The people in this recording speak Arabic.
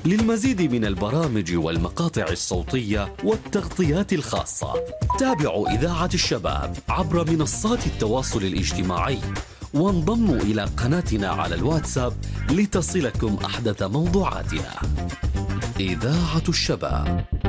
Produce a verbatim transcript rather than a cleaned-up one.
للمزيد من البرامج والمقاطع الصوتية والتغطيات الخاصة تابعوا إذاعة الشباب عبر منصات التواصل الاجتماعي، وانضموا إلى قناتنا على الواتساب لتصلكم أحدث موضوعاتنا. إذاعة الشباب.